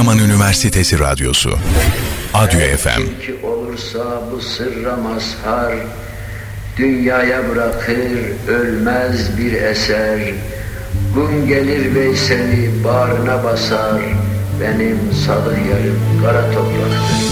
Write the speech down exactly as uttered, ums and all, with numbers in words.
Adıyaman Üniversitesi Radyosu Adyo F M. Ki olursa bu sırra mazhar, dünyaya bırakır ölmez bir eser. Gün gelir Veysel'i bağrına basar, benim sadık yarım kara topraktır.